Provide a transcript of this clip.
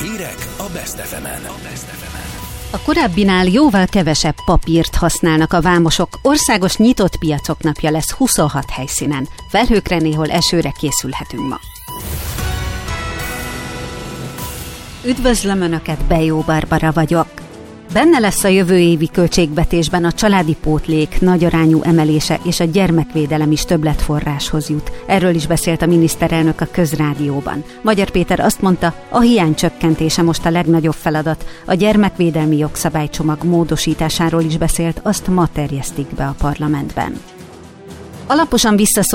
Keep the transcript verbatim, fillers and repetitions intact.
Hírek a Best ef emen. A korábbinál jóval kevesebb papírt használnak a vámosok. Országos nyitott piacok napja lesz huszonhat helyszínen. Felhőkre, néhol esőre készülhetünk ma. Üdvözlöm Önöket, Bejó Barbara vagyok. Benne lesz a jövő évi költségvetésben a családi pótlék nagyarányú emelése és a gyermekvédelem is többletforráshoz jut. Erről is beszélt a miniszterelnök a Közrádióban. Magyar Péter azt mondta, a hiány csökkentése most a legnagyobb feladat. A gyermekvédelmi jogszabálycsomag módosításáról is beszélt, azt ma terjesztik be a parlamentben. Alaposan visszaszorítják